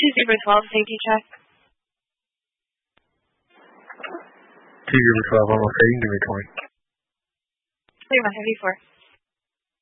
Zebra 12, safety check. 2 Zebra 12, I'm okay. You can give me 20. Clear 174.